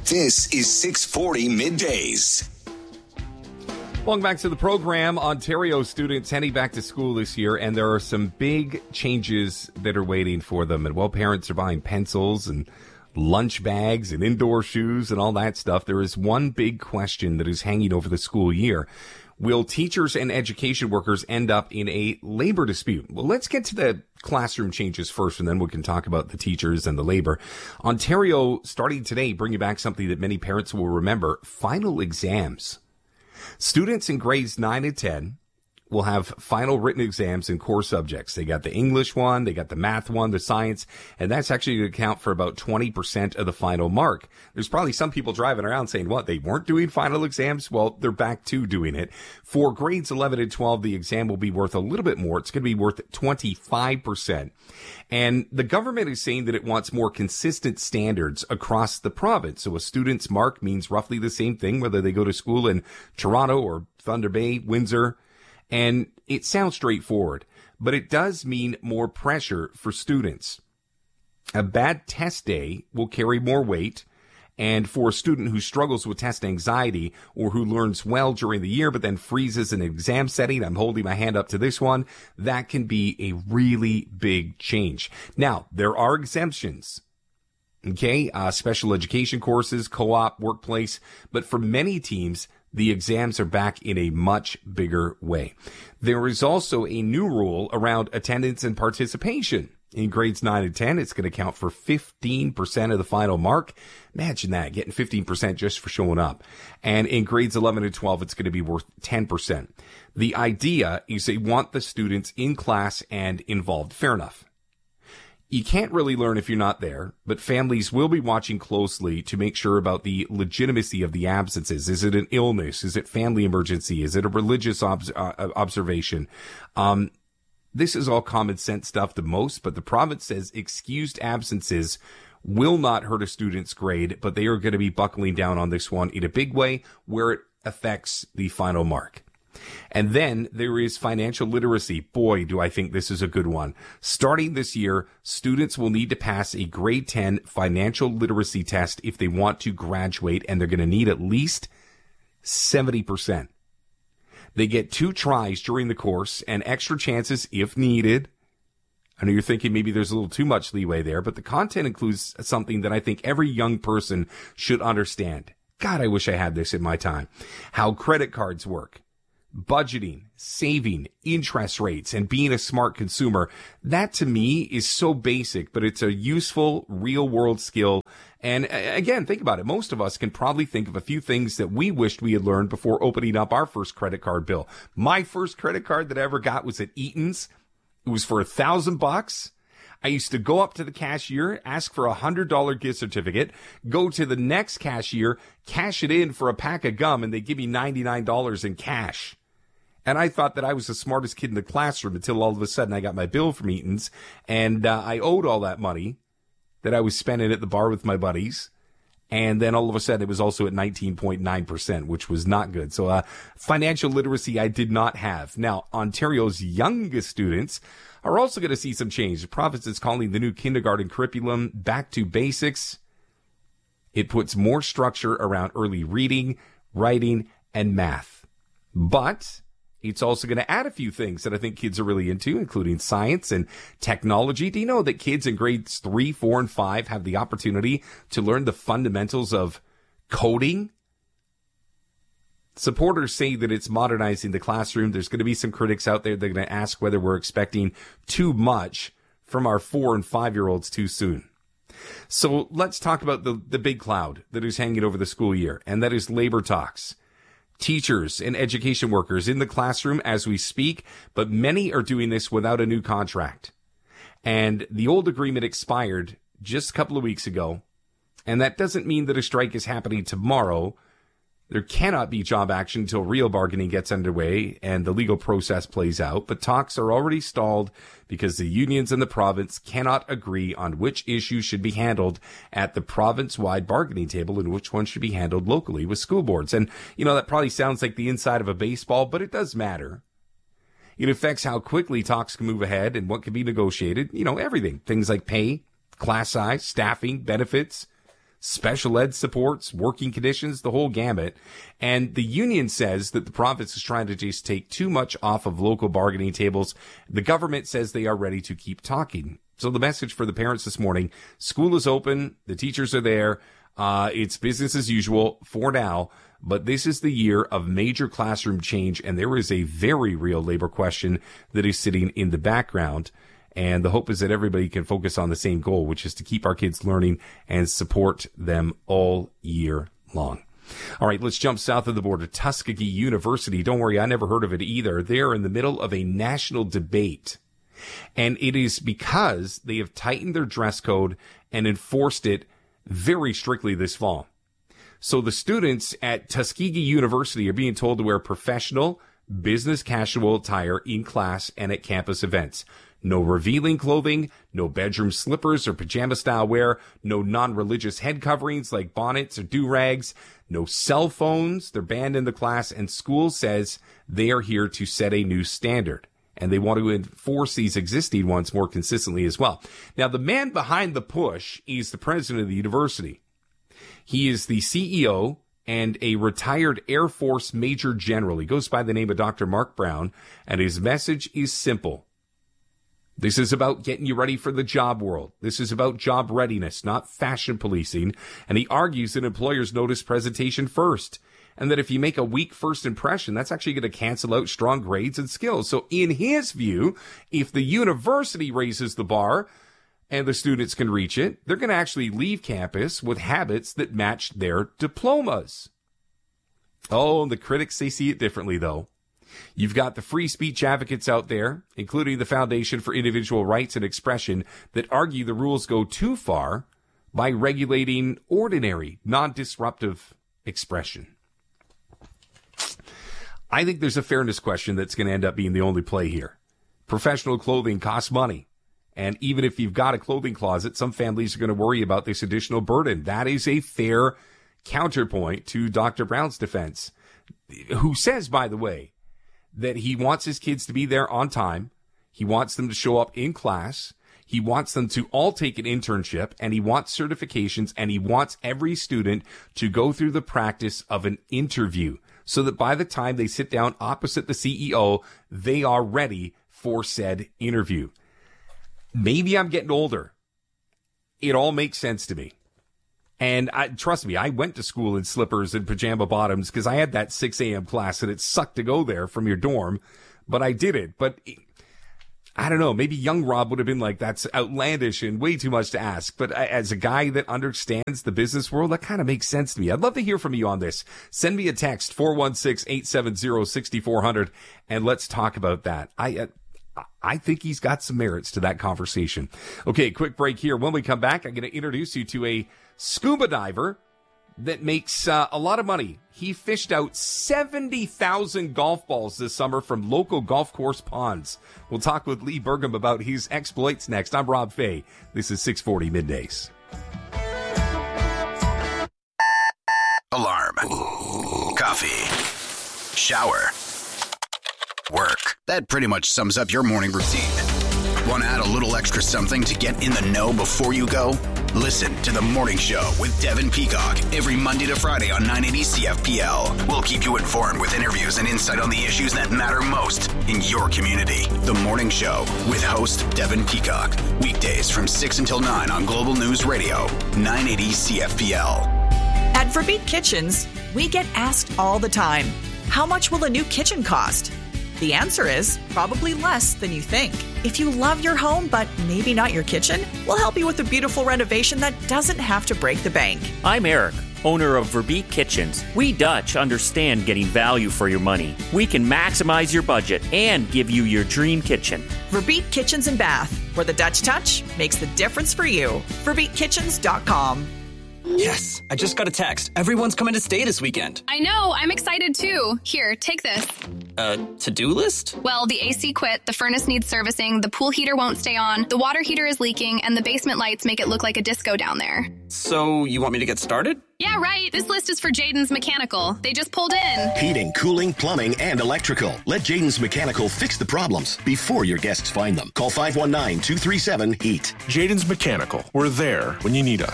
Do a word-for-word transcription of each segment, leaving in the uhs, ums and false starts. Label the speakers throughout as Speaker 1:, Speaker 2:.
Speaker 1: This is six forty Middays.
Speaker 2: Welcome back to the program. Ontario students heading back to school this year, and there are some big changes that are waiting for them. And while parents are buying pencils and lunch bags and indoor shoes and all that stuff, there is one big question that is hanging over the school year. Will teachers and education workers end up in a labor dispute? Well, let's get to the classroom changes first, and then we can talk about the teachers and the labor. Ontario, starting today, bringing back something that many parents will remember, final exams. Students in grades nine and ten will have final written exams in core subjects. They got the English one, they got the math one, the science, and that's actually going to count for about twenty percent of the final mark. There's probably some people driving around saying, what, they weren't doing final exams? Well, they're back to doing it. For grades eleven and twelve, the exam will be worth a little bit more. It's going to be worth twenty-five percent. And the government is saying that it wants more consistent standards across the province. So a student's mark means roughly the same thing, whether they go to school in Toronto or Thunder Bay, Windsor. And it sounds straightforward, but it does mean more pressure for students. A bad test day will carry more weight, and for a student who struggles with test anxiety or who learns well during the year but then freezes in an exam setting, I'm holding my hand up to this one, that can be a really big change. Now, there are exemptions. Okay, uh, special education courses, co-op, workplace, but for many teams, the exams are back in a much bigger way. There is also a new rule around attendance and participation. In grades nine and ten, it's going to count for fifteen percent of the final mark. Imagine that, getting fifteen percent just for showing up. And in grades eleven and twelve, it's going to be worth ten percent. The idea is they want the students in class and involved. Fair enough. You can't really learn if you're not there, but families will be watching closely to make sure about the legitimacy of the absences. Is it an illness? Is it family emergency? Is it a religious ob- uh, observation? Um, this is all common sense stuff to most, but the province says excused absences will not hurt a student's grade, but they are going to be buckling down on this one in a big way where it affects the final mark. And then there is financial literacy. Boy, do I think this is a good one. Starting this year, students will need to pass a grade ten financial literacy test if they want to graduate, and they're going to need at least seventy percent. They get two tries during the course and extra chances if needed. I know you're thinking maybe there's a little too much leeway there, but the content includes something that I think every young person should understand. God, I wish I had this in my time. How credit cards work. Budgeting, saving, interest rates, and being a smart consumer. That to me is so basic, but it's a useful real world skill. And again, think about it. Most of us can probably think of a few things that we wished we had learned before opening up our first credit card bill. My first credit card that I ever got was at Eaton's. It was for a thousand bucks. I used to go up to the cashier, ask for a hundred dollar gift certificate, go to the next cashier, cash it in for a pack of gum, and they give me ninety-nine dollars in cash. And I thought that I was the smartest kid in the classroom until all of a sudden I got my bill from Eaton's, and uh, I owed all that money that I was spending at the bar with my buddies. And then all of a sudden it was also at nineteen point nine percent, which was not good. So uh, financial literacy I did not have. Now, Ontario's youngest students are also going to see some change. The province is calling the new kindergarten curriculum Back to Basics. It puts more structure around early reading, writing, and math. But it's also going to add a few things that I think kids are really into, including science and technology. Do you know that kids in grades three, four, and five have the opportunity to learn the fundamentals of coding? Supporters say that it's modernizing the classroom. There's going to be some critics out there that are going to ask whether we're expecting too much from our four and five-year-olds too soon. So let's talk about the, the big cloud that is hanging over the school year, and that is labor talks. Teachers and education workers in the classroom as we speak, but many are doing this without a new contract. And the old agreement expired just a couple of weeks ago, and that doesn't mean that a strike is happening tomorrow. There cannot be job action until real bargaining gets underway and the legal process plays out, but talks are already stalled because the unions in the province cannot agree on which issues should be handled at the province-wide bargaining table and which one should be handled locally with school boards. And, you know, that probably sounds like the inside of a baseball, but it does matter. It affects how quickly talks can move ahead and what can be negotiated. You know, everything. Things like pay, class size, staffing, benefits, special ed supports, working conditions, the whole gamut. And the union says that the province is trying to just take too much off of local bargaining tables. The government says they are ready to keep talking. So the message for the parents this morning, school is open, the teachers are there, uh, it's business as usual for now, but this is the year of major classroom change, and there is a very real labor question that is sitting in the background. And the hope is that everybody can focus on the same goal, which is to keep our kids learning and support them all year long. All right, let's jump south of the border. Tuskegee University. Don't worry, I never heard of it either. They're in the middle of a national debate. And it is because they have tightened their dress code and enforced it very strictly this fall. So the students at Tuskegee University are being told to wear professional, business casual attire in class and at campus events. No revealing clothing, no bedroom slippers or pajama-style wear, no non-religious head coverings like bonnets or do-rags, no cell phones. They're banned in the class, and school says they are here to set a new standard. And they want to enforce these existing ones more consistently as well. Now, the man behind the push is the president of the university. He is the C E O and a retired Air Force Major General. He goes by the name of Doctor Mark Brown, and his message is simple. This is about getting you ready for the job world. This is about job readiness, not fashion policing. And he argues that employers notice presentation first, and that if you make a weak first impression, that's actually going to cancel out strong grades and skills. So in his view, if the university raises the bar and the students can reach it, they're going to actually leave campus with habits that match their diplomas. Oh, and the critics, they see it differently, though. You've got the free speech advocates out there, including the Foundation for Individual Rights and Expression, that argue the rules go too far by regulating ordinary, non-disruptive expression. I think there's a fairness question that's going to end up being the only play here. Professional clothing costs money. And even if you've got a clothing closet, some families are going to worry about this additional burden. That is a fair counterpoint to Doctor Brown's defense, who says, by the way, that he wants his kids to be there on time. He wants them to show up in class. He wants them to all take an internship, and he wants certifications, and he wants every student to go through the practice of an interview so that by the time they sit down opposite the C E O, they are ready for said interview. Maybe I'm getting older. It all makes sense to me. And I, trust me, I went to school in slippers and pajama bottoms because I had that six a.m. class and it sucked to go there from your dorm, but I did it. But I don't know, maybe young Rob would have been like, that's outlandish and way too much to ask. But as a guy that understands the business world, that kind of makes sense to me. I'd love to hear from you on this. Send me a text, four one six, eight seven zero, six four zero zero, and let's talk about that. I, uh, I think he's got some merits to that conversation. Okay, quick break here. When we come back, I'm going to introduce you to a scuba diver that makes uh, a lot of money. He fished out seventy thousand golf balls this summer from local golf course ponds. We'll talk with Lee Burgum about his exploits next. I'm Rob Fay. This is six forty Middays.
Speaker 1: Alarm. Ooh. Coffee. Shower. Work. That pretty much sums up your morning routine. Want to add a little extra something to get in the know before you go? Listen to The Morning Show with Devin Peacock every Monday to Friday on nine eighty C F P L. We'll keep you informed with interviews and insight on the issues that matter most in your community. The Morning Show with host Devin Peacock. Weekdays from six until nine on Global News Radio, nine eighty C F P L.
Speaker 3: At Verbeek Kitchens, we get asked all the time, how much will a new kitchen cost? The answer is probably less than you think. If you love your home, but maybe not your kitchen, we'll help you with a beautiful renovation that doesn't have to break the bank.
Speaker 4: I'm Eric, owner of Verbeek Kitchens. We Dutch understand getting value for your money. We can maximize your budget and give you your dream kitchen.
Speaker 3: Verbeek Kitchens and Bath, where the Dutch touch makes the difference for you. Verbeek Kitchens dot com.
Speaker 5: Yes, I just got a text. Everyone's coming to stay this weekend.
Speaker 6: I know, I'm excited too. Here, take this.
Speaker 5: Uh, to-do list?
Speaker 6: Well, the A C quit, the furnace needs servicing, the pool heater won't stay on, the water heater is leaking, and the basement lights make it look like a disco down there.
Speaker 5: So, you want me to get started?
Speaker 6: Yeah, right. This list is for Jaden's Mechanical. They just pulled in.
Speaker 7: Heating, cooling, plumbing, and electrical. Let Jaden's Mechanical fix the problems before your guests find them. Call five one nine, two three seven, HEAT.
Speaker 8: Jaden's Mechanical. We're there when you need us.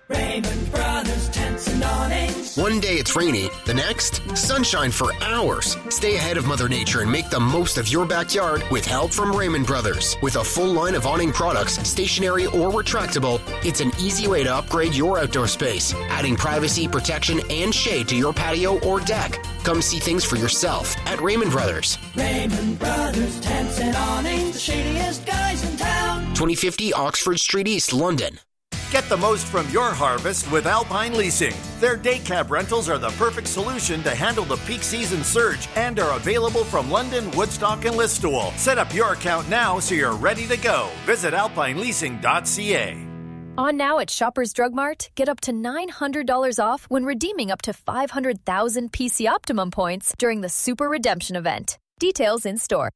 Speaker 8: Raymond Brothers Tents and Awnings.
Speaker 9: One day it's rainy, the next, sunshine for hours. Stay ahead of Mother Nature and make the most of your backyard with help from Raymond Brothers. With a full line of awning products, stationary or retractable, it's an easy way to upgrade your outdoor space, adding privacy, protection, and shade to your patio or deck. Come see things for yourself at Raymond Brothers.
Speaker 8: Raymond Brothers Tents and Awnings, the shadiest guys in town.
Speaker 9: twenty fifty Oxford Street East, London.
Speaker 10: Get the most from your harvest with Alpine Leasing. Their day cab rentals are the perfect solution to handle the peak season surge and are available from London, Woodstock, and Listowel. Set up your account now so you're ready to go. Visit alpine leasing dot c a.
Speaker 11: On now at Shoppers Drug Mart, get up to nine hundred dollars off when redeeming up to five hundred thousand P C Optimum points during the Super Redemption event. Details in store.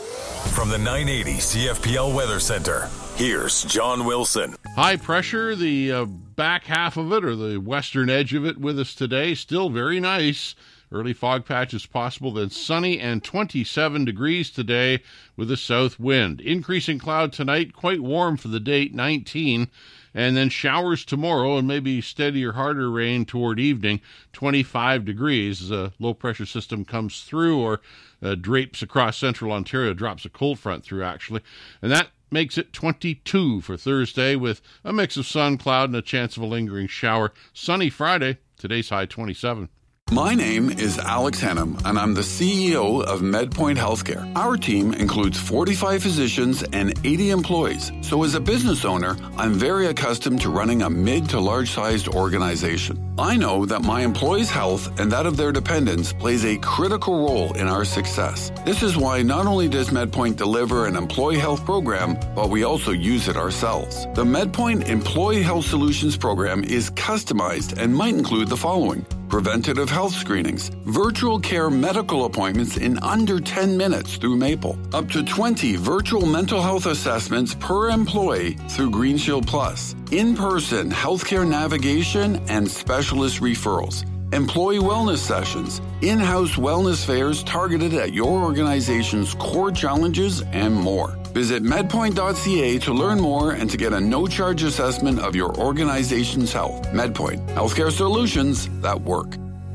Speaker 12: From the nine eighty C F P L Weather Center, here's John Wilson.
Speaker 13: High pressure, the uh, back half of it, or the western edge of it with us today. Still very nice. Early fog patches possible, then sunny and twenty-seven degrees today with a south wind. Increasing cloud tonight, quite warm for the date, nineteen. And then showers tomorrow and maybe steadier, harder rain toward evening, twenty-five degrees as a low-pressure system comes through or uh, drapes across central Ontario, drops a cold front through, actually. And that makes it twenty-two for Thursday with a mix of sun, cloud, and a chance of a lingering shower. Sunny Friday, today's high twenty-seven.
Speaker 14: My name is Alex Hennum, and I'm the C E O of MedPoint Healthcare. Our team includes forty-five physicians and eighty employees. So as a business owner, I'm very accustomed to running a mid to large-sized organization. I know that my employees' health and that of their dependents plays a critical role in our success. This is why not only does MedPoint deliver an employee health program, but we also use it ourselves. The MedPoint Employee Health Solutions program is customized and might include the following: preventative health screenings, virtual care medical appointments in under ten minutes through Maple, up to twenty virtual mental health assessments per employee through GreenShield Plus, in-person healthcare navigation and specialist referrals, employee wellness sessions, in-house wellness fairs targeted at your organization's core challenges, and more. Visit medpoint dot c a to learn more and to get a no-charge assessment of your organization's health. MedPoint, healthcare solutions that work.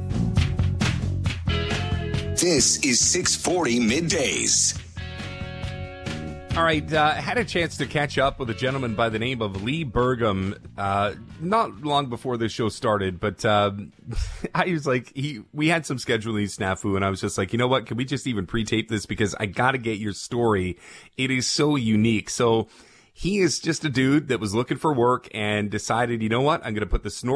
Speaker 12: This is six forty Middays.
Speaker 2: All right, uh, had a chance to catch up with a gentleman by the name of Lee Burgum uh, not long before this show started, but uh, I was like, he we had some scheduling snafu, and I was just like, you know what, can we just even pre-tape this, because I got to get your story. It is so unique. So he is just a dude that was looking for work and decided, you know what, I'm going to put the snort